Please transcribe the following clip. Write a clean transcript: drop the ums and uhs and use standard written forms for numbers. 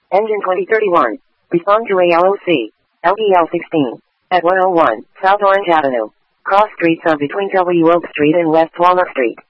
Engine 2031. Respond to ALOC. LPL 16. At 101 South Orange Avenue. Cross streets of between W. Oak Street and West Walnut Street.